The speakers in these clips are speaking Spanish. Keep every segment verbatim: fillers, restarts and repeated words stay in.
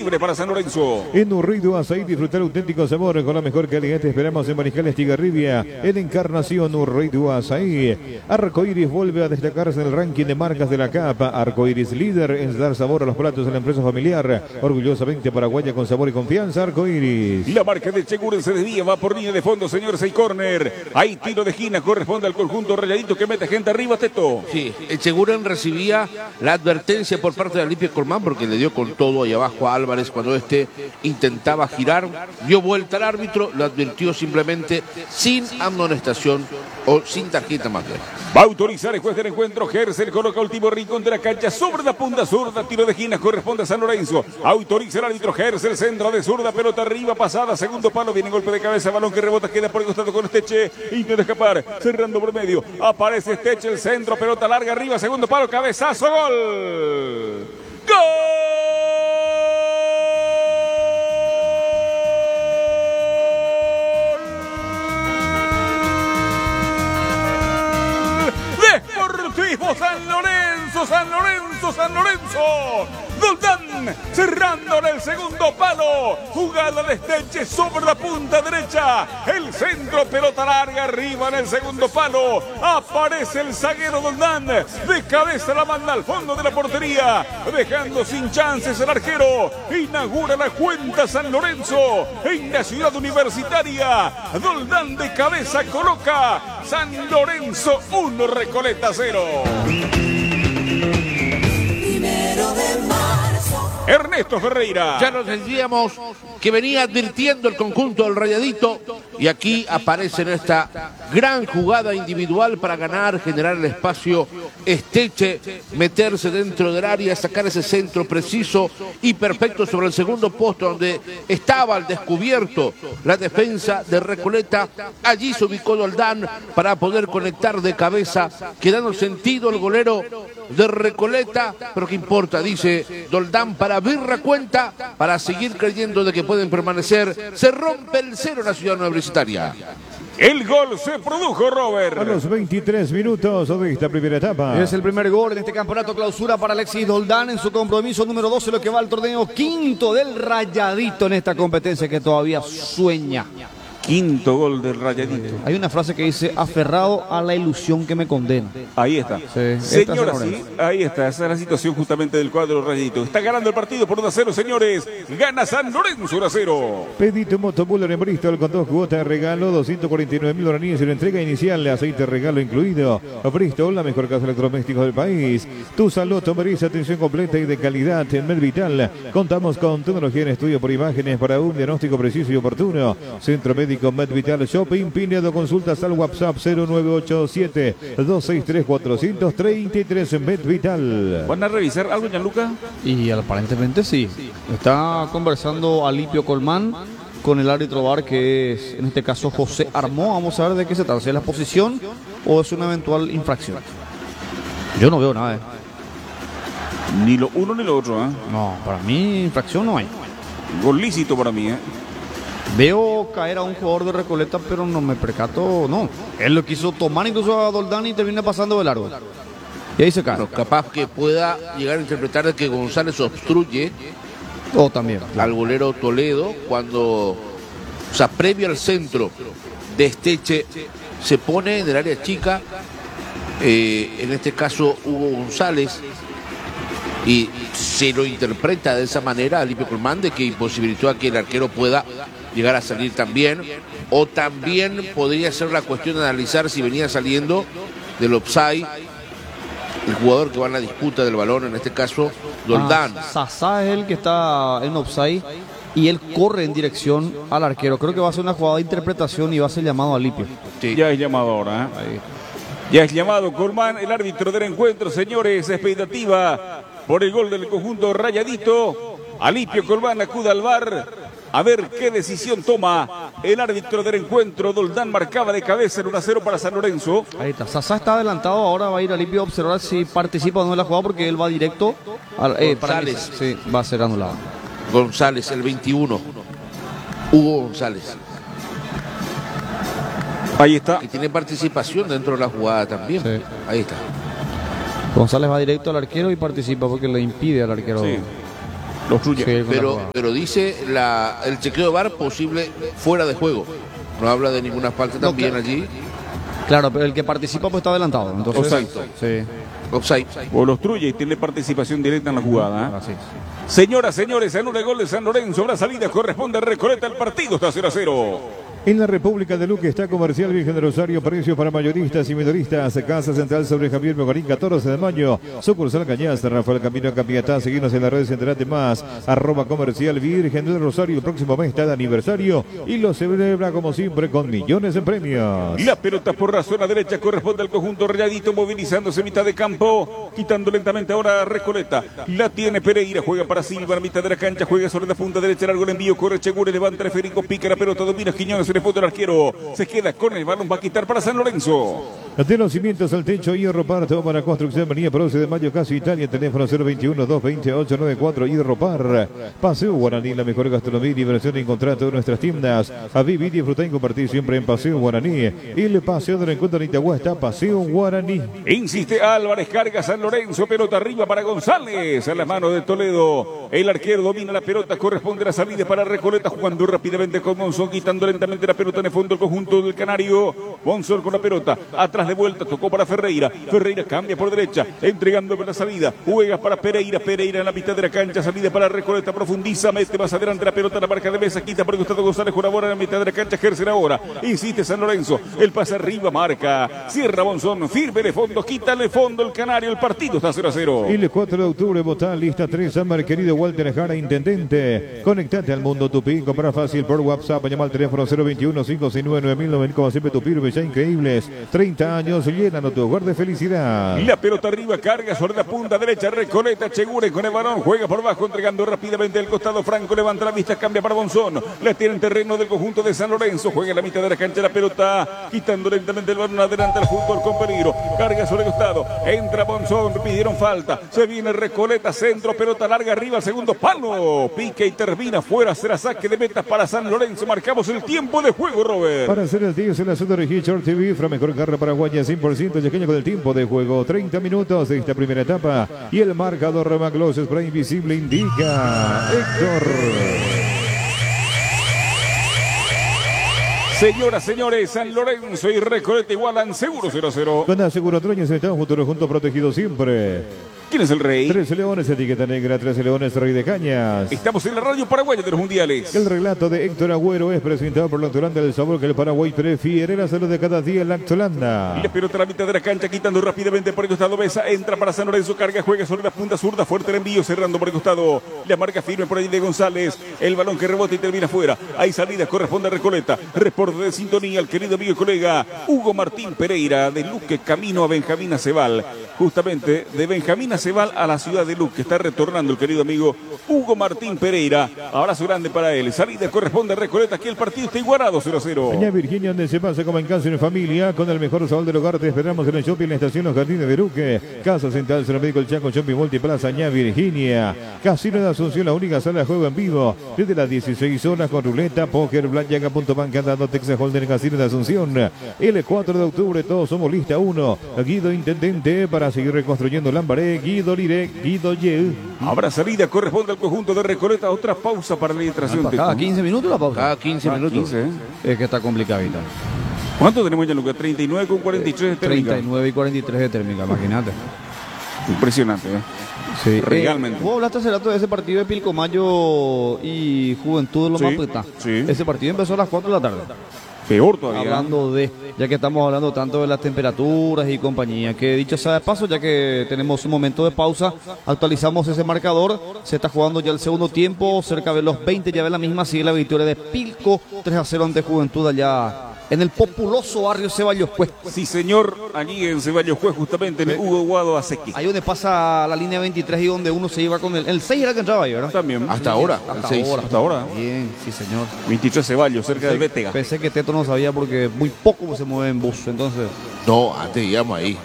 libre para San Lorenzo. En Urrey-Duazay, disfrutar auténtico sabor con la mejor calidad. Te esperamos en Mariscal Estigarribia, en Encarnación, Urrey-Duazay. Arcoiris vuelve a destacarse en el ranking de marcas de la capa. Arcoiris líder en dar sabor a los platos de la empresa familiar. Orgullosamente paraguaya con sabor y confianza, Arcoiris. La marca de Cheguren se desvía, va por línea de fondo, señores, hay córner. Hay tiro de esquina, corresponde al conjunto Rayadito que mete gente arriba, Teto. Sí, el Cheguren recibía la advertencia por parte de Alipio Colmán porque le dio con todo ahí abajo a Álvarez cuando este intentaba girar, dio vuelta al árbitro, lo advirtió simplemente sin amonestación o sin tarjeta más bien. Va a autorizar el juez del encuentro. Gerser coloca último rincón de la cancha sobre la punta zurda. Tiro de esquina corresponde a San Lorenzo. Autoriza el árbitro Gerser. Centro de zurda. Pelota arriba pasada. Segundo palo. Viene golpe de cabeza. Balón que rebota. Queda por el costado con Esteche. Intenta escapar. Cerrando por medio. Aparece Esteche. El centro. Pelota larga arriba. Segundo palo. Cabezazo. Gol. ¡Gol! Deportivo San Lorenzo, San Lorenzo, San Lorenzo. Doldán cerrando en el segundo palo. Jugada de Esteche sobre la punta derecha. El centro, pelota larga arriba en el segundo palo. Aparece el zaguero Doldán. De cabeza la manda al fondo de la portería. Dejando sin chances el arquero. Inaugura la cuenta San Lorenzo en la ciudad universitaria. Doldán de cabeza coloca San Lorenzo uno, Recoleta cero. Ernesto Ferreira. Ya nos decíamos que venía advirtiendo el conjunto del Rayadito y aquí aparece en esta gran jugada individual para ganar, generar el espacio. Esteche, meterse dentro del área, sacar ese centro preciso y perfecto sobre el segundo posto donde estaba al descubierto la defensa de Recoleta. Allí se ubicó Doldán para poder conectar de cabeza, quedando sentido el golero de Recoleta, pero qué importa, dice Doldán, para abrir la cuenta, para seguir creyendo de que pueden permanecer. Se rompe el cero en la ciudad universitaria. El gol se produjo, Robert. A los veintitrés minutos de esta primera etapa. Es el primer gol en este campeonato clausura para Alexis Doldán en su compromiso número doce, lo que va al torneo quinto del Rayadito en esta competencia que todavía sueña. Quinto gol del Rayadito. Hay una frase que dice, aferrado a la ilusión que me condena. Ahí está. Sí, Señora, sí, ahí está. Esa es la situación justamente del cuadro Rayadito. Está ganando el partido por uno a cero, señores. Gana San Lorenzo uno a cero. Pedí tu motobuller en Bristol con dos cuotas de regalo, doscientos cuarenta y nueve mil dólares y la entrega inicial de aceite regalo incluido. Bristol, la mejor casa de electrodomésticos del país. Tu salud merece atención completa y de calidad en Medvital. Contamos con tecnología en estudio por imágenes para un diagnóstico preciso y oportuno. Centro Médico Medvital Shopping, Pinedo, consultas al WhatsApp cero nueve ocho siete, dos seis tres, cuatro tres tres en Medvital. ¿Van a revisar algo, Gianluca? Y aparentemente sí. Está conversando Alipio Colmán con el árbitro V A R, que es en este caso José Armó. Vamos a ver de qué se trata, si es la posición o es una eventual infracción. Yo no veo nada. ¿eh? Ni lo uno ni lo otro, ¿eh? No, para mí infracción no hay. Gol lícito para mí, ¿eh? Veo caer a un jugador de Recoleta, pero no me percato, no. Él lo quiso tomar incluso a Doldán y termina pasando de largo. Y ahí se cae. Pero capaz que pueda llegar a interpretar de que González obstruye O también. al golero Toledo cuando, o sea, previo al centro de Esteche, se pone en el área chica, eh, en este caso Hugo González, y se lo interpreta de esa manera a Alipio Colmán, de que imposibilitó a que el arquero pueda llegar a salir también, o también podría ser la cuestión de analizar si venía saliendo del offside el jugador que va en la disputa del balón, en este caso Doldán. Ah, Sasá es el que está en offside y él corre en dirección al arquero. Creo que va a ser una jugada de interpretación y va a ser llamado a Alipio. Sí. Ya es llamado ahora, ¿eh? Ya es llamado Colmán, el árbitro del encuentro, señores. Expectativa por el gol del conjunto Rayadito. Alipio Colmán acude al V A R a ver qué decisión toma el árbitro del encuentro. Doldán marcaba de cabeza en uno a cero para San Lorenzo. Ahí está, Sasá está adelantado, ahora va a ir a Alipio a observar si participa o no en la jugada, porque él va directo al, eh, González. para sí, va a ser anulado. González, el veintiuno. Hugo González. Ahí está. Que tiene participación dentro de la jugada también. Sí. Ahí está. González va directo al arquero y participa porque le impide al arquero. Sí. Lo obstruye. Sí, Pero, pero dice la, el chequeo de V A R posible fuera de juego. No habla de ninguna falta No, también claro. allí. Claro, pero el que participa pues está adelantado. Entonces, Offside. sí, Offside. O lo obstruye y tiene participación directa en la jugada. ¿eh? así es. Señoras, señores, anula el gol de San Lorenzo. La salida corresponde a Recoleta. El partido está cero a cero. En la República de Luque está Comercial Virgen de Rosario, precios para mayoristas y minoristas. Casa Central sobre Javier Megarín, catorce de mayo. Sucursal Cañaza, Rafael Camino Capiatá. Seguimos en las redes, enterate más. Arroba Comercial Virgen de Rosario. El próximo mes está de aniversario y lo celebra como siempre con millones de premios. La pelota por la zona derecha corresponde al conjunto Rayadito, movilizándose en mitad de campo, quitando lentamente ahora a Recoleta. La tiene Pereira, juega para Silva, a mitad de la cancha, juega sobre la punta derecha, largo el envío, corre Chegure, levanta Federico, pica la pelota, domina Quiñones, en el fondo del arquero, se queda con el balón, va a quitar para San Lorenzo. De los cimientos al techo, Hierro Par, todo para construcción, Avenida Proce de Mayo, Casa Italia, teléfono cero veintiuno, dos veinte, ocho noventa y cuatro, Hierro Par. Paseo Guaraní, la mejor gastronomía y diversión encontrada en todas nuestras tiendas. A vivir, disfrutar y compartir siempre en Paseo Guaraní. Y el paseo del encuentro en Itagüá está Paseo Guaraní. Insiste Álvarez, carga San Lorenzo, pelota arriba para González, a la mano de Toledo. El arquero domina la pelota, corresponde la salida para Recoleta, jugando rápidamente con Monzón, quitando lentamente la pelota en el fondo del conjunto del Canario. Monzón con la pelota, atrás de vuelta, tocó para Ferreira. Ferreira cambia por derecha, entregando la salida, juega para Pereira. Pereira en la mitad de la cancha, salida para Recoleta, profundiza, mete más adelante la pelota, la marca de mesa, quita por el costado González, colabora en la mitad de la cancha, ejerce ahora. Insiste San Lorenzo, el pase arriba, marca, cierra Monzón, firme de fondo, quita de fondo el Canario, el partido está cero a cero. El cuatro de octubre, votá lista tres, Amar, querido Walter Jara, intendente. Conectate al mundo Tupí, comprar fácil por WhatsApp, llama al teléfono cero veintiuno, cinco seis nueve, nueve mil noventa, como siempre Tupí, ya increíbles. treinta años, llenan tu hogar de felicidad. La pelota arriba, carga sobre la punta derecha, Recoleta, Chegure con el balón, juega por bajo, entregando rápidamente el costado, Franco levanta la vista, cambia para Monzón, la tiene en terreno del conjunto de San Lorenzo, juega en la mitad de la cancha la pelota, quitando lentamente el balón adelante al fútbol con peligro, carga sobre el costado, entra Monzón, pidieron falta, se viene Recoleta, centro, pelota larga arriba, al segundo palo, pique y termina fuera, será saque de metas para San Lorenzo, marcamos el tiempo de juego, Robert. Para hacer el diez en la zona de Short T V, Fra mejor carro paraguaya cien por ciento pequeño con el tiempo de juego, treinta minutos de esta primera etapa y el marcador Ramaglos Spray Invisible indica Héctor. Señoras, señores, San Lorenzo y Recoleta igualan seguro cero a cero. Con Aseguro Troñez estamos futuro juntos protegidos siempre. ¿Quién es el rey? Trece Leones, etiqueta negra, Trece Leones, Rey de Cañas. Estamos en la radio paraguaya de los mundiales. El relato de Héctor Agüero es presentado por Lactolanda, el sabor que el Paraguay prefiere, la salud de cada día, Lactolanda. Y la pelota a la mitad de la cancha, quitando rápidamente por el costado Mesa, entra para San Lorenzo, carga, juega sobre la punta zurda, fuerte el envío, cerrando por el costado. La marca firme por ahí de González, el balón que rebota y termina fuera. Hay salida, corresponde a Recoleta. Reporte de sintonía al querido amigo y colega Hugo Martín Pereira, de Luque, camino a Benjamín Acebal. Justamente de Benjamín Acebal a la ciudad de Luque, está retornando el querido amigo Hugo Martín Pereira. Abrazo grande para él. Salida corresponde a Recoleta, aquí el partido está igualado cero a cero. Doña Virginia, donde se pasa como en casa en familia, con el mejor sabor del hogar. Te esperamos en el shopping, la estación Los Jardines de Luque. Casa Central, Centro Médico El Chaco, Shopping Multiplaza, Doña Virginia. Casino de Asunción, la única sala de juego en vivo. Desde las dieciséis horas con ruleta, póker, blackjack, punto banca, dando Texas Holden, Casino de Asunción. El cuatro de octubre, todos somos lista uno. Guido Intendente para seguir reconstruyendo Lambaré, Guido Lire, Guido Ye. Habrá salida, corresponde al conjunto de Recoleta. Otra pausa para la ilustración. Cada quince minutos la pausa. Cada quince Ah, minutos. quince, ¿eh? Es que está complicadita. ¿Cuánto tenemos ya, Lucas? treinta y nueve con cuarenta y tres de térmica. treinta y nueve y cuarenta y tres de térmica, imagínate. Impresionante, ¿eh? Sí. Realmente. Eh, vos hablaste hace rato de ese partido de Pilcomayo y Juventud de los Sí, Mapeta. sí. Ese partido empezó a las cuatro de la tarde. Peor todavía. Hablando de, ya que estamos hablando tanto de las temperaturas y compañía, que dicho sea de paso, ya que tenemos un momento de pausa, actualizamos ese marcador, se está jugando ya el segundo tiempo, cerca de los veinte, ya ve la misma, sigue la victoria de Pilco, tres a cero ante Juventud allá en el populoso barrio Ceballos Juez. Sí, señor, allí en Ceballos Juez, justamente en el Hugo Guado Asequi. Ahí donde pasa la línea veintitrés y donde uno se iba con el, el seis era que entraba ahí, ¿verdad? También. Hasta ahora. Hasta el seis. ahora. Hasta ahora. Bien, sí señor. veintitrés Ceballos, cerca del Bétega. Pensé que Teto no sabía porque muy poco se mueve en bus, entonces... No, antes íbamos ahí.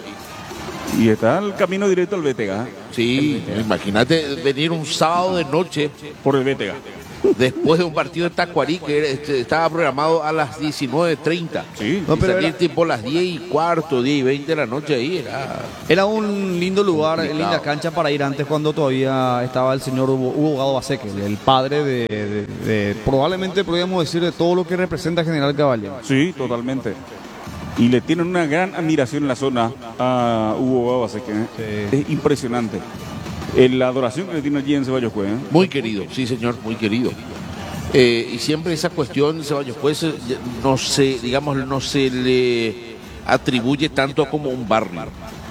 Y está el camino directo al Bétega, ¿eh? Sí, imagínate venir un sábado de noche. Por el Bétega. después de un partido de Tacuarí que era- este, estaba programado a las diecinueve treinta. Sí. No, Y pero salir era- tipo las diez y cuarto, diez y veinte de la noche ahí era... Era un lindo lugar, Complicado. linda cancha para ir antes cuando todavía estaba el señor Hugo, Hugo Gado Baseque, el padre de, de- de- probablemente podríamos decir de todo lo que representa General Caballero. Sí, totalmente. Y le tienen una gran admiración en la zona a Hugo Babaseque, ¿eh? Sí. Es impresionante. Eh, La adoración que le tiene allí en Ceballos Cue, ¿eh? Muy querido, sí señor, muy querido. Eh, y siempre esa cuestión de Ceballos Juez no se, digamos, no se le atribuye tanto como un barrio,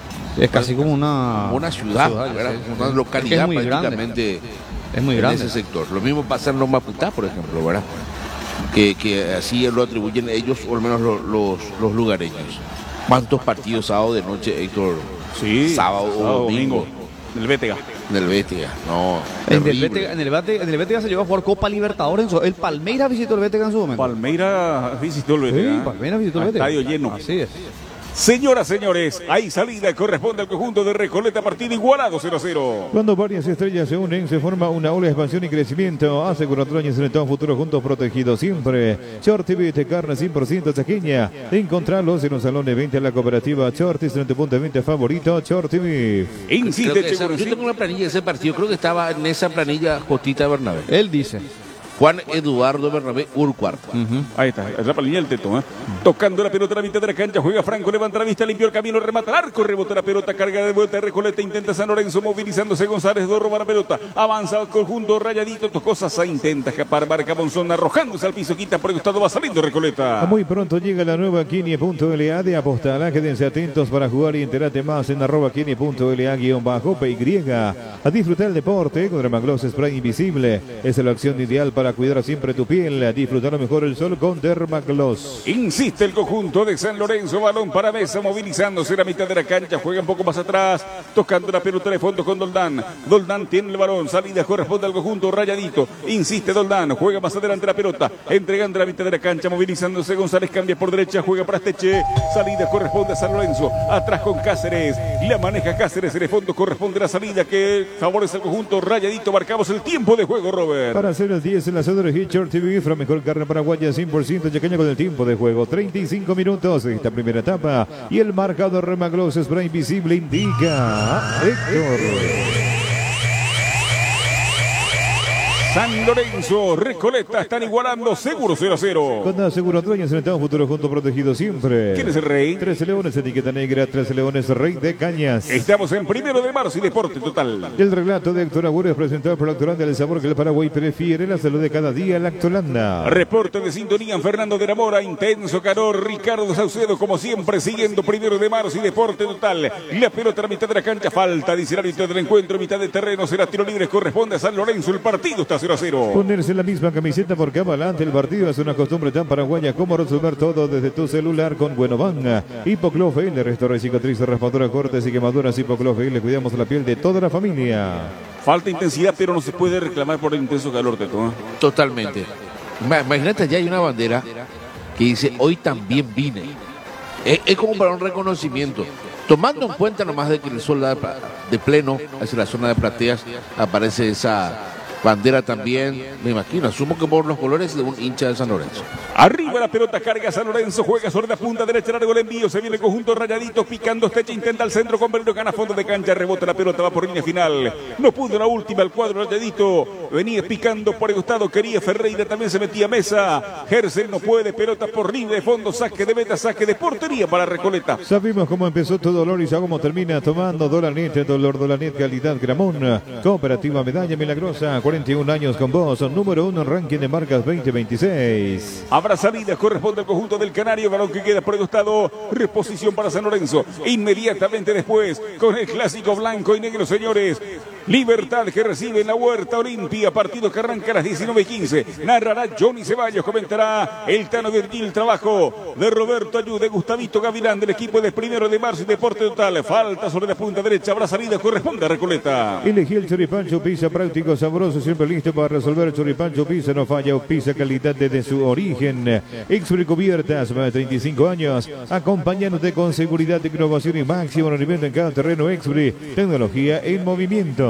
Es casi como una, como una ciudad, ya ¿verdad? sé. Una Es localidad muy grande. prácticamente Es muy en grande. ese sector. Lo mismo pasa en los Maputá, por ejemplo, ¿verdad? Que, que así lo atribuyen ellos, o al menos lo- los, los lugareños. ¿Cuántos partidos sábado de noche, Héctor? Sí. Sábado o domingo. Del Bétega. En el Bétega, no. En el, terrible. Bétega, en, el Bétega, en el Bétega se llegó a jugar Copa Libertadores. en su- El Palmeiras visitó el Bétega en su momento. Palmeira visitó el Bétega. Sí, ¿eh? Palmeiras visitó el A Bétega. Estadio lleno. Así es. Señoras, señores, hay salida, corresponde al conjunto de Recoleta, partido igualado cero a cero. Cuando varias estrellas se unen, se forma una ola de expansión y crecimiento. Hace cuatro años en el futuro juntos protegidos siempre. Shorty Beat, carne cien por ciento taqueña. Encontrarlos en un salón de venta de la cooperativa Shorty, en tu punto de venta favorito, Shorty Beef. Creo Insiste que esa- Cheguro, yo sí. tengo una planilla de ese partido, creo que estaba en esa planilla Jotita Bernabé. Él dice. Juan Eduardo Bernabé Urcuarta. Ahí está, es la planilla del Teto, ¿eh? Tocando la pelota a la mitad de la cancha, juega Franco, levanta la vista, limpio el camino, remata el arco, rebota la pelota, carga de vuelta, Recoleta, intenta San Lorenzo, movilizándose González, dos roba la pelota, avanza al conjunto, rayadito, Toscosa, se intenta escapar, marca Monzón, arrojándose al piso, quita por el costado, va saliendo Recoleta. Muy pronto llega la nueva Kini punto L A de Apostala. Quédense atentos para jugar y enterate más en arroba Kini punto L A guión bajo P Y. A disfrutar el deporte con Dermagloss Spray Invisible. Es la opción ideal para cuidar siempre tu piel. A disfrutar mejor el sol con Dermagloss. Insiste el conjunto de San Lorenzo, balón para Mesa, movilizándose la mitad de la cancha, juega un poco más atrás, tocando la pelota de fondo con Doldán. Doldán tiene el balón, salida corresponde al conjunto, rayadito. Insiste Doldán, juega más adelante la pelota, entregando la mitad de la cancha, movilizándose González, cambia por derecha, juega para Esteche, salida corresponde a San Lorenzo, atrás con Cáceres, la maneja Cáceres, en el fondo corresponde la salida que favorece al conjunto, rayadito, marcamos el tiempo de juego, Robert. Para hacer el diez en la zona de Hitcher T V, la mejor carne paraguaya cien por ciento yaqueña con el tiempo de juego. treinta y cinco minutos de esta primera etapa. Y el marcador Remagloss Spray Invisible indica Héctor. San Lorenzo, Recoleta están igualando, seguro cero a cero. Con Seguro Dueños en el futuro junto protegido siempre. ¿Quién es el rey? trece Leones, etiqueta negra, trece Leones, Rey de Cañas. Estamos en primero de marzo y deporte total. El relato de Héctor Agüero es presentado por Lactolanda, el sabor que el Paraguay prefiere, la salud de cada día, Lactolanda. Reporte de sintonía en Fernando de la Mora, intenso calor, Ricardo Saucedo como siempre siguiendo primero de marzo y deporte total. La pelota a la mitad de la cancha, falta, dice el árbitro del encuentro, mitad de terreno, será tiro libre, corresponde a San Lorenzo, el partido está cero a cero. Ponerse la misma camiseta por cada adelante el partido es una costumbre tan paraguaya como resolver todo desde tu celular con Buenovan. Hipoclof L, restaura cicatrices, raspadura, cortes y quemaduras. Hipoclof L, cuidamos la piel de toda la familia. Falta intensidad, pero no se puede reclamar por el intenso calor, Teto, ¿eh? Totalmente. Ma- Imagínate, ya hay una bandera que dice, hoy también vine. Es, es como para un reconocimiento. Tomando en cuenta nomás de que el sol da pa- de pleno hacia la zona de plateas, aparece esa bandera también, me imagino, asumo que por los colores de un hincha de San Lorenzo. Arriba la pelota, carga San Lorenzo, juega sobre la punta derecha, largo el envío, se viene el conjunto rayadito, picando Esteche, intenta al centro con Berrio, gana fondo de cancha, rebota la pelota, va por línea final. No pudo la última, el cuadro rayadito, venía picando por el costado, quería Ferreira, también se metía a Mesa. Gersen no puede, pelota por línea de fondo, saque de meta, saque de portería para Recoleta. Sabemos cómo empezó tu dolor y sabemos cómo termina tomando Dolanet, dolor Dolanet, calidad Gramón. Cooperativa Medalla Milagrosa, cuarenta y un años con vos, número uno en ranking de marcas veinte veintiséis. Habrá salida, corresponde al conjunto del Canario, balón que queda por el costado, reposición para San Lorenzo. Inmediatamente después, con el clásico blanco y negro, señores. Libertad que recibe en la Huerta Olimpia, partido que arranca a las diecinueve y quince. Narrará Johnny Ceballos, comentará el Tano Virgil, el trabajo de Roberto Ayude, Gustavito Gavilán del equipo de primero de marzo y deporte total. Falta sobre la punta derecha, habrá salida, corresponde a Recoleta. Elegí el choripancho pizza práctico, sabroso, siempre listo para resolver. El choripancho pizza no falla, o pizza calidad desde su origen. Expre Cubiertas, más de treinta y cinco años, acompañándote con seguridad, innovación y máximo rendimiento en cada terreno. Expre, tecnología en movimiento.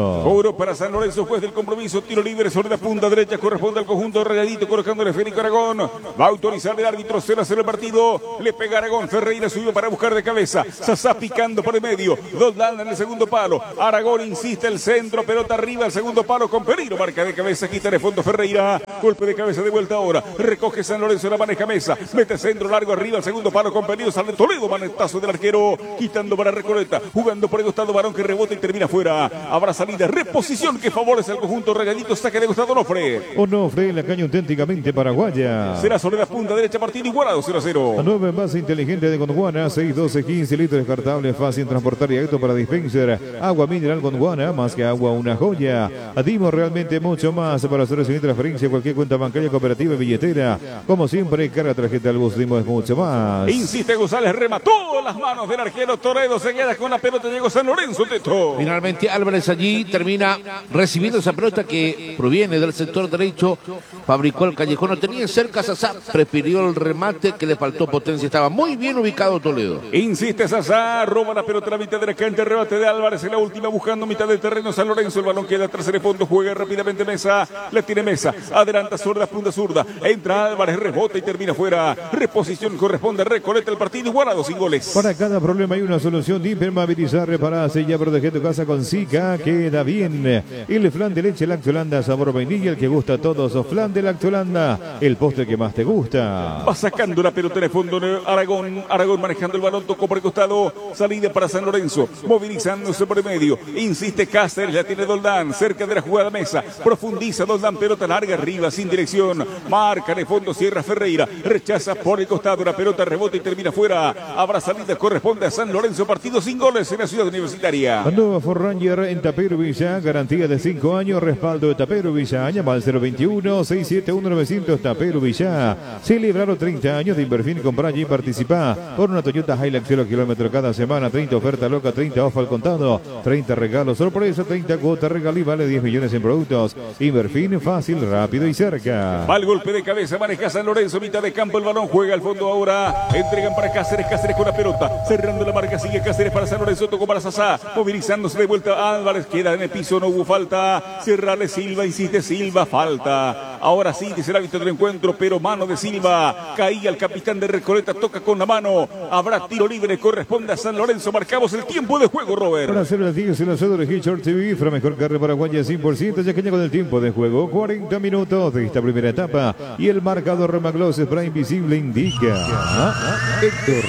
Lorenzo. Oro para San Lorenzo, juez del compromiso, tiro libre sobre la punta derecha, corresponde al conjunto Rayadito, colocándole Federico Aragón. Va a autorizar el árbitro, cero a cero el partido. Le pega Aragón, Ferreira subió para buscar de cabeza. Sasá picando por el medio. Doldán en el segundo palo. Aragón insiste el centro, pelota arriba, el segundo palo con peligro. Marca de cabeza, quita de fondo Ferreira. Golpe de cabeza de vuelta ahora. Recoge San Lorenzo, la maneja Mesa. Mete centro largo arriba, el segundo palo con peligro. Sale Toledo, manetazo del arquero. Quitando para Recoleta. Jugando por el costado, Barón que rebota y termina fuera. Habrá salida, reposición que favorece al conjunto Rayadito. Saque de Gustavo Onofre. Onofre en la caña auténticamente paraguaya. Será sobre la punta derecha, partido igualado cero a cero. La nueva envase inteligente de Gondwana, seis, doce, quince litros descartable, fácil transportar y apto para dispenser. Agua mineral Gondwana, más que agua, una joya. Dimos realmente mucho más para hacer su transferencia, cualquier cuenta bancaria, cooperativa y billetera. Como siempre, carga tarjeta al bus, dimos mucho más. Insiste González, remató las manos del arquero Toledo, se queda con la pelota, llegó San Lorenzo, Teto. Finalmente Álvarez allí termina recibiendo esa pelota que proviene del sector derecho, fabricó el callejón, no tenía cerca Sasá, prefirió el remate que le faltó potencia, estaba muy bien ubicado Toledo. Insiste Sasá, roba la pelota a la mitad de la cancha, rebate de Álvarez en la última buscando mitad del terreno San Lorenzo, el balón queda atrás en el fondo, juega rápidamente Mesa, la tiene Mesa, adelanta zurda, punta zurda, entra Álvarez, rebota y termina fuera, reposición corresponde a Recoleta, el partido igualado sin goles. Para cada problema hay una solución, impermeabilizar, reparar, sellar, proteger tu casa con Zika, queda bien. El flan de leche Lactolanda, sabor vainilla, el que gusta a todos, o flan de Lactolanda, el postre que más te gusta. Va sacando la pelota en el fondo Aragón, Aragón manejando el balón, tocó por el costado, salida para San Lorenzo, movilizándose por el medio, insiste Cáceres, la tiene Doldán, cerca de la jugada Mesa, profundiza Doldán, pelota larga arriba, sin dirección, marca en el fondo, cierra Ferreira, rechaza por el costado, la pelota rebota y termina fuera, habrá salida, corresponde a San Lorenzo, partido sin goles en la ciudad universitaria. La nueva Ford Ranger en Tapero Villa, garantía de cinco años, respaldo de Tapero Villa, llama al cero veintiuno, seiscientos setenta y uno novecientos Tapero Villa. Celebraron treinta años de Inverfin, comprar y participar por una Toyota Hilux cero kilómetros cada semana, treinta oferta loca, treinta off al contado, treinta regalos sorpresa, treinta cuotas regal y vale diez millones en productos. Inverfin, fácil, rápido y cerca. Va el golpe de cabeza, maneja San Lorenzo, mitad de campo, el balón juega al fondo ahora, entregan para Cáceres, Cáceres con la pelota, cerrando la marca, sigue Cáceres para San Lorenzo, tocó para Sasá, movilizándose de vuelta Álvarez, queda en el piso, no hubo falta, cerrarle Silva, insiste Silva, falta. Ahora sí, dice el árbitro del encuentro, pero mano de Silva, caía el capitán de Recoleta, toca con la mano, habrá tiro libre, corresponde a San Lorenzo, marcamos el tiempo de juego, Robert. Para hacer las diez en la sede de Hitchcock T V, Fra mejor carne paraguaya cien por ciento, ya que llega con el tiempo de juego, cuarenta minutos de esta primera etapa, y el marcador Remagloss Spray Invisible indica Héctor.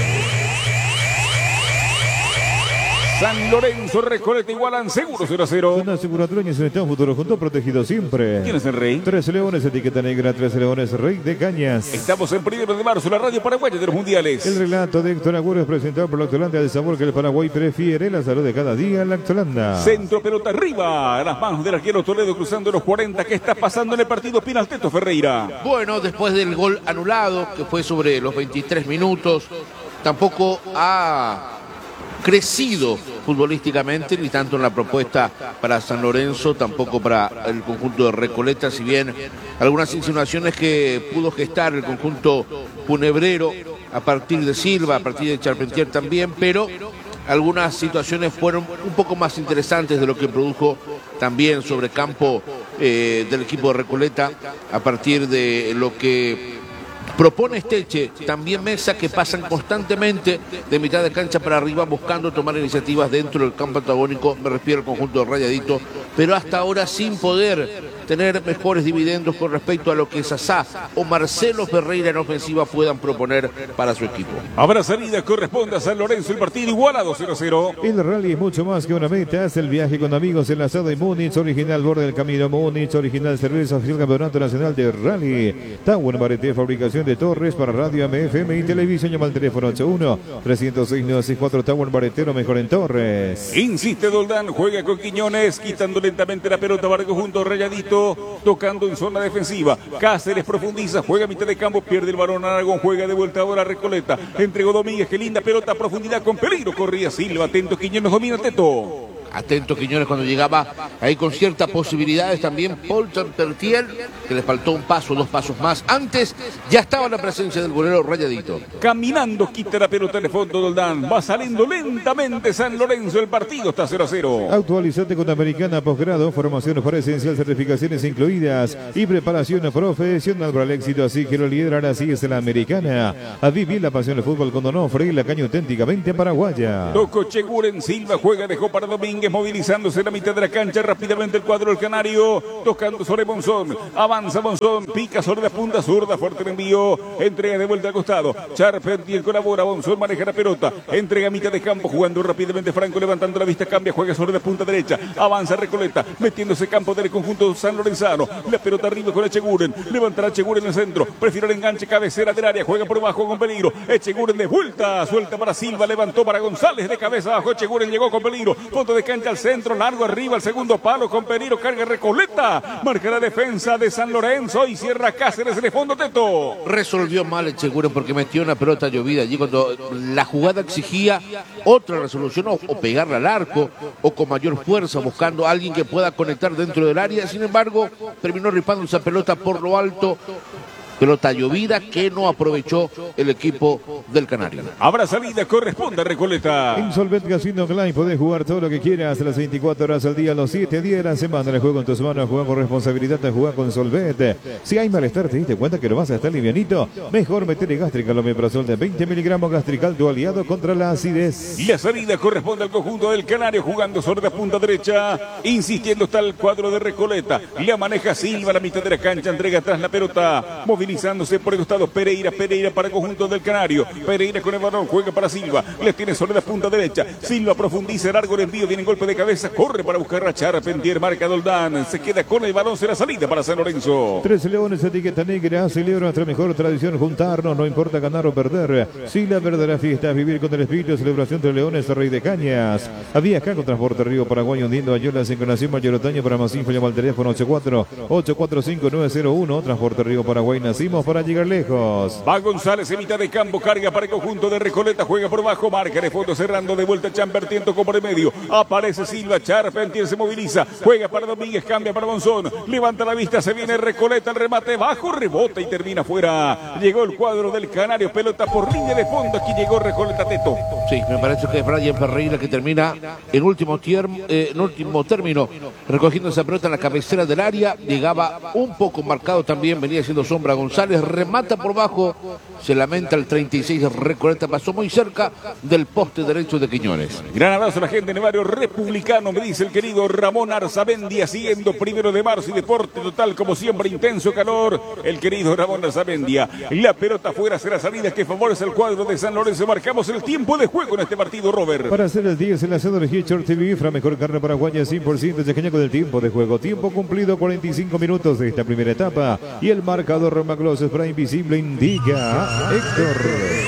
San Lorenzo, Recoleta igualan seguro cero a cero. Una aseguradora en Estado Futuro junto, protegido siempre. ¿Quién es el rey? Tres Leones, etiqueta negra, Tres Leones, Rey de Cañas. Estamos en primero de marzo, la radio paraguaya de los mundiales. El relato de Héctor Agüero es presentado por Lactolanda, de sabor que el Paraguay prefiere, la salud de cada día, Lactolanda. Centro, pelota arriba, a las manos del arquero Toledo cruzando los cuarenta. ¿Qué está pasando en el partido? Pinalteto Ferreira. Bueno, después del gol anulado, que fue sobre los veintitrés minutos, tampoco ha crecido futbolísticamente, ni tanto en la propuesta para San Lorenzo, tampoco para el conjunto de Recoleta, si bien algunas insinuaciones que pudo gestar el conjunto funebrero a partir de Silva, a partir de Charpentier también, pero algunas situaciones fueron un poco más interesantes de lo que produjo también sobre campo eh, del equipo de Recoleta, a partir de lo que propone Esteche, también Mesa, que pasan constantemente de mitad de cancha para arriba buscando tomar iniciativas dentro del campo antagónico, me refiero al conjunto de Rayadito, pero hasta ahora sin poder tener mejores dividendos con respecto a lo que Sasá o Marcelo Ferreira en ofensiva puedan proponer para su equipo. Habrá salida, corresponde a San Lorenzo, el partido igualado cero a cero. El rally es mucho más que una meta, es el viaje con amigos enlazado en Múnich, original borde del camino Múnich, original cerveza oficial Campeonato Nacional de Rally. Tower Barete, fabricación de torres para radio, M F M y televisión, llama al teléfono ocho uno, tres cero seis, nueve seis cuatro, Tower Baretero, mejor en torres. Insiste Doldán, juega con Quiñones, quitando lentamente la pelota para el conjunto Rayadito, tocando en zona defensiva. Cáceres profundiza, juega a mitad de campo, pierde el balón Aragón, juega de vuelta ahora Recoleta, entregó Domínguez, qué linda pelota a profundidad con peligro, corría Silva, atento, Quiñones domina Teto. Atento Quiñones cuando llegaba ahí con ciertas posibilidades también. Paul Champertier, que le faltó un paso, dos pasos más. Antes ya estaba la presencia del golero Rayadito. Caminando, quita la pelota en el fondo Doldán. Va saliendo lentamente San Lorenzo. El partido está cero a cero. Actualizate con Americana Posgrado, formación para esencial, certificaciones incluidas y preparación profesional para el éxito. Así que lo liderar, así es la Americana. A vivir la pasión del fútbol con Donofre, la caña auténticamente paraguaya. Toco Cheguren, Silva juega, dejó para Domínguez, movilizándose en la mitad de la cancha. Rápidamente el cuadro del Canario, tocando sobre Monzón. Avanza Monzón, pica sobre la punta zurda, fuerte el envío. Entrega de vuelta al costado. Charpentier colabora, Monzón maneja la pelota. Entrega a mitad de campo, jugando rápidamente Franco, levantando la vista, cambia, juega sobre la punta derecha. Avanza Recoleta, metiéndose campo del conjunto San Lorenzano. La pelota arriba con Echeguren. Levantará Echeguren en el centro. Prefiere el enganche, cabecera del área. Juega por abajo con peligro. Echeguren de vuelta. Suelta para Silva. Levantó para González de cabeza abajo. Echeguren llegó con peligro. Punto de cancha al centro. Largo arriba. Al segundo palo con peligro. Carga Recoleta. Marca la defensa de San Lorenzo. Y cierra Cáceres en el fondo teto. Resolvió mal Echeguren porque metió una pelota llovida allí cuando la jugada exigía otra resolución o, o pegarla al arco o con mayor fuerza buscando a alguien que pueda conectar dentro del área. Sin embargo, terminó ripando esa pelota por lo alto. Pelota llovida que no aprovechó el equipo del Canario. Habrá salida, corresponde a Recoleta. En Solvet Casino Online podés jugar todo lo que quieras las veinticuatro horas al día, los siete días de la semana. El juego en tus manos, jugar con responsabilidad, de jugar con Solvet. Si hay malestar, te diste cuenta que no vas a estar livianito, mejor meter gástrica, lo omeprazol de veinte miligramos gastrical, tu aliado contra la acidez. La salida corresponde al conjunto del Canario, jugando sobre la punta derecha, insistiendo está el cuadro de Recoleta. La maneja Silva a la mitad de la cancha, entrega atrás la pelota, movilizándose por el costado Pereira, Pereira para el conjunto del Canario. Pereira con el balón, juega para Silva, les tiene sobre la punta derecha. Silva profundiza, largo el envío, viene golpe de cabeza, corre para buscar a Charpentier, marca Doldán, se queda con el balón, será salida para San Lorenzo. Tres Leones, etiqueta negra, celebra nuestra mejor tradición, juntarnos, no importa ganar o perder. Si la verdadera fiesta es vivir con el espíritu de celebración de Leones, Rey de Cañas. Había acá con Transporte Río Paraguay, hundiendo a Yolas, encarnación Mayor Otaño. Para más info llama al teléfono ocho cuatro ocho cuatro cinco nueve cero uno. Transporte Río Paraguay, nacimos para llegar lejos. Va González en mitad de campo, carga para el conjunto de Recoleta, juega por bajo, marca de fondo, cerrando de vuelta Champertier, tocó por el medio, aparece Silva, Charpentier se moviliza, juega para Domínguez, cambia para Monzón, levanta la vista, se viene Recoleta, el remate bajo, rebota y termina fuera. Llegó el cuadro del Canario, pelota por línea de fondo, aquí llegó Recoleta Teto. Sí, me parece que es Brian Ferreira que termina en último, tierm, eh, en último término recogiendo esa pelota en la cabecera del área. Llegaba un poco marcado también, venía siendo sombra González, remata por bajo, se lamenta el treinta y seis, Recoleta pasó muy cerca del poste derecho de Quiñones. Gran abrazo a la gente en el barrio republicano, me dice el querido Ramón Arzamendia, siguiendo primero de marzo y deporte total como siempre, intenso calor, el querido Ramón Arzamendia. La pelota fuera, será salida que favorece el cuadro de San Lorenzo. Marcamos el tiempo de juego en este partido, Robert. Para hacer el diez, el asado de Hitcher T V, Fra, mejor carne paraguaya, cien por ciento yaqueña con el tiempo de juego. Tiempo cumplido, cuarenta y cinco minutos de esta primera etapa. Y el marcador Romaglos Spray Invisible indica Héctor.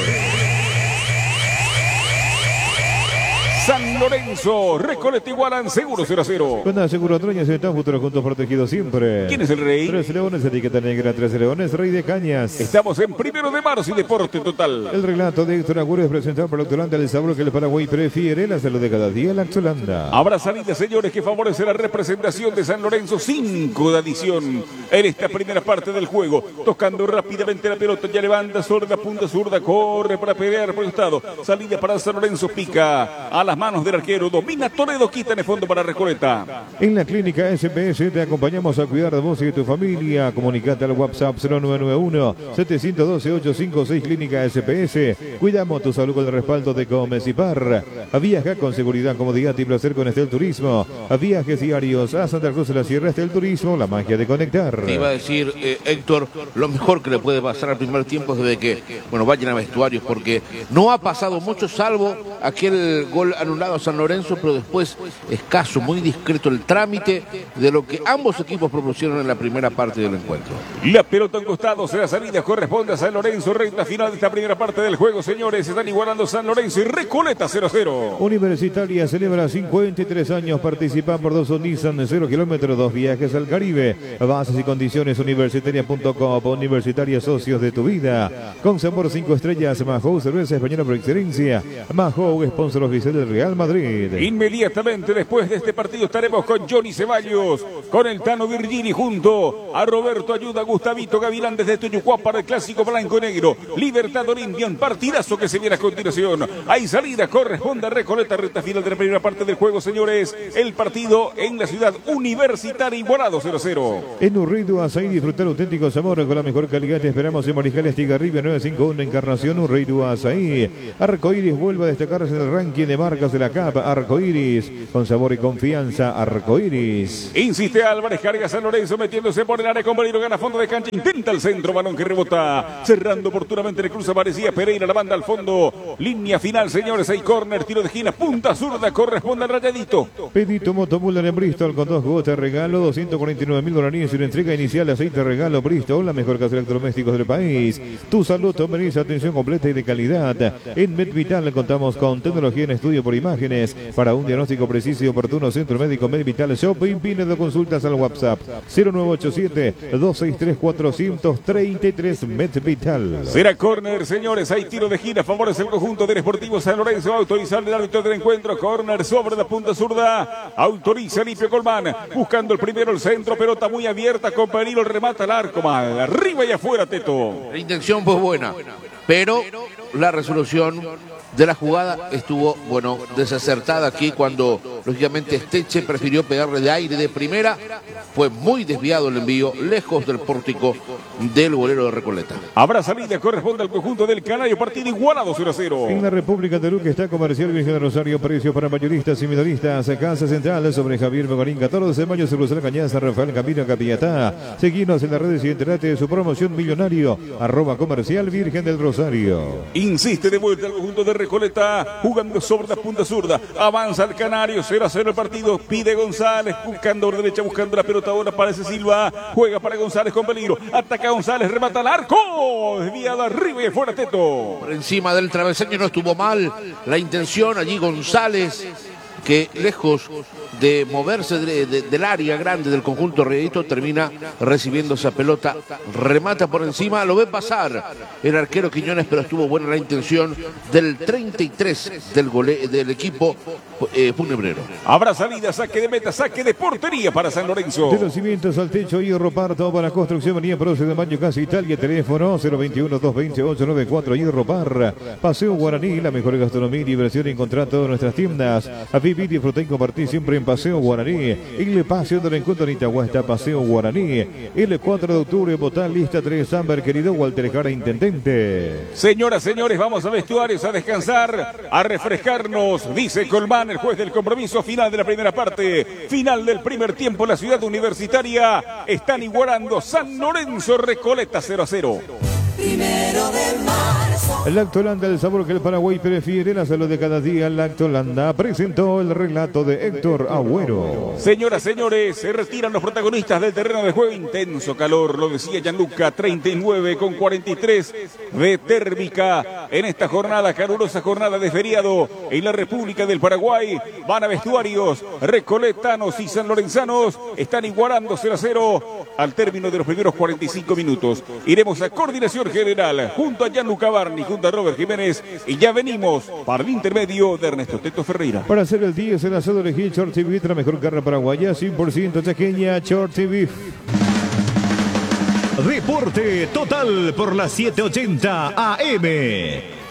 San Lorenzo, Recoleta igualan, seguro cero a cero. Cuando Seguro Androña se están futuros juntos protegidos siempre. ¿Quién es el rey? Tres Leones, etiqueta negra, Tres Leones, Rey de Cañas. Estamos en primero de marzo y deporte total. El relato de Héctor Agüero es presentado por la Octolanda, el sabor que el Paraguay prefiere, la salud de cada día, la Octolanda. Habrá salida, señores, que favorece la representación de San Lorenzo, cinco de adición en esta primera parte del juego. Tocando rápidamente la pelota, ya levanta, zurda, punta zurda, corre para pelear por el estado. Salida para San Lorenzo, pica a las manos del arquero, domina Toledo, quita en el fondo para Recoleta. En la clínica S P S te acompañamos a cuidar de vos y de tu familia. Comunicate al WhatsApp cero nueve nueve uno, siete uno dos, ocho cinco seis, Clínica S P S. Cuidamos tu salud con el respaldo de Comecipar. A viajar con seguridad, comodidad y placer con Estel Turismo. A viajes diarios a Santa Cruz de la Sierra, Estel Turismo, la magia de conectar. Te iba a decir, eh, Héctor, lo mejor que le puede pasar al primer tiempo es de que, bueno, vayan a vestuarios, porque no ha pasado mucho, salvo aquel gol anulado a San Lorenzo, pero después escaso, muy discreto el trámite de lo que ambos equipos propusieron en la primera parte del encuentro. La pelota en costado, será salida, corresponde a San Lorenzo, recta final de esta primera parte del juego, señores. Están igualando San Lorenzo y Recoleta cero a cero. Universitaria celebra cincuenta y tres años, participan por dos Nissan, cero kilómetros, dos viajes al Caribe. Bases y condiciones universitaria punto com, Universitaria, socios de tu vida. Con sabor cinco estrellas, Mahou, cerveza española por excelencia. Mahou, sponsor oficial del Real Madrid. Madrid. Inmediatamente después de este partido estaremos con Johnny Ceballos, con el Tano Virgini junto a Roberto Ayuda, Gustavito Gavilán desde Tuyucuá para el clásico blanco y negro. Libertad Olimpian, partidazo que se viene a continuación. Hay salida, corresponde a Recoleta, recta final de la primera parte del juego, señores. El partido en la ciudad universitaria, igualado cero a cero. En Urreidu Azaí, disfrutar auténtico sabor con la mejor calidad. Te esperamos en Mariscal Estigarribia nueve cinco uno, Encarnación, Urreidu Azaí. Arcoiris vuelve a destacarse en el ranking de marcas de la C A P. Arcoiris, con sabor y confianza, Arcoiris. Insiste Álvarez, carga San Lorenzo metiéndose por el área con Pereira, gana fondo de cancha, intenta el centro, balón que rebota, cerrando oportunamente en el cruce aparecía Pereira, la banda al fondo, línea final, señores, hay córner, tiro de esquina, punta zurda, corresponde al Rayadito. Pedito Motomuller en Bristol con dos juegos de regalo, doscientos cuarenta y nueve mil dólares y una entrega inicial de aceite regalo Bristol, la mejor casa de electrodomésticos del país. Tu salud merece atención completa y de calidad. En MedVital contamos con tecnología en estudio por imágenes para un diagnóstico preciso y oportuno. Centro Médico MedVital Shopping. Pine de consultas al WhatsApp cero nueve ocho siete, dos seis tres, cuatro tres tres. MedVital. Será córner, señores, hay tiro de esquina, favorece el conjunto del Sportivo San Lorenzo, autoriza el árbitro del encuentro, córner sobre la punta zurda, autoriza Limpio Colmán, buscando el primero, el centro, pelota muy abierta, con peligro, remata el arco, mal, arriba y afuera, Teto. La intención fue buena, pero la resolución de la jugada estuvo, bueno, desacertada aquí cuando, lógicamente, Esteche prefirió pegarle de aire de primera. Fue muy desviado el envío, lejos del pórtico del golero de Recoleta. Habrá salida, corresponde al conjunto del Canario, partido igualado cero a cero. En la República de Luque está Comercial Virgen de Rosario, precios para mayoristas y minoristas. Casa Central sobre Javier Megorín, catorce de mayo, Ceruzal Cañaza, Rafael Camino, Capillatá. Seguinos en las redes y enterate de su promoción millonario, arroba Comercial Virgen del Rosario. Insiste de vuelta al conjunto de Recoleta, jugando sobre la punta zurda, avanza el Canario, cero a cero el partido, pide González, buscando por derecha, buscando la pelota, ahora aparece Silva, juega para González con peligro, ataca González, remata al arco, desviado arriba y fuera, Teto. Por encima del travesaño, no estuvo mal la intención, allí González, que lejos de moverse de, de, del área grande del conjunto Rayadito, termina recibiendo esa pelota, remata por encima, lo ve pasar el arquero Quiñones, pero estuvo buena la intención del treinta y tres del, gole, del equipo eh, funebrero. Habrá salida, saque de meta, saque de portería para San Lorenzo. De los cimientos al techo, Hierro Parto para construcción, venía Proce de Baño, Casa Italia, teléfono cero veintiuno, doscientos veintiocho, noventa y cuatro, Hierro Par, Paseo Guaraní, la mejor gastronomía y diversión, encontrar todas nuestras tiendas. A vivir, disfrutar y compartir siempre en Paseo Guaraní. El paseo del encuentro en Itagua está Paseo Guaraní. El cuatro de octubre, Botán, lista tres, Amber, querido Walter Jara, intendente. Señoras, señores, vamos a vestuarios a descansar, a refrescarnos, dice Colmán, el juez del compromiso final de la primera parte, final del primer tiempo, la ciudad universitaria, están igualando San Lorenzo Recoleta cero a cero. Primero de marzo. Lactolanda, el sabor que el Paraguay prefiere, la salud de cada día. Lactolanda presentó el relato de Héctor Agüero. Señoras, señores, se retiran los protagonistas del terreno de juego. Intenso calor, lo decía Gianluca, treinta y nueve con cuarenta y tres de térmica en esta jornada, calurosa jornada de feriado en la República del Paraguay. Van a vestuarios, recoletanos y sanlorenzanos están igualando cero a cero al término de los primeros cuarenta y cinco minutos. Iremos a coordinación general junto a Gianluca Barni, junto a Robert Jiménez, y ya venimos para el intermedio de Ernesto Teto Ferreira. Para hacer el diez, el asado elegí Short Beef, la mejor carne paraguaya, cien por ciento chaqueña, Short Beef. Deporte total por las setecientos ochenta A M.